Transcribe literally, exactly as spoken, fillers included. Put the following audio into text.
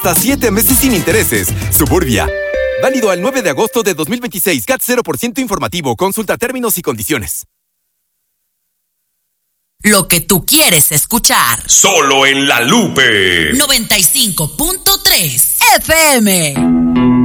Hasta siete meses sin intereses. Suburbia. Válido al nueve de agosto de dos mil veintiséis. C A T cero por ciento informativo. Consulta términos y condiciones. Lo que tú quieres escuchar. Solo en La Lupe. noventa y cinco punto tres F M.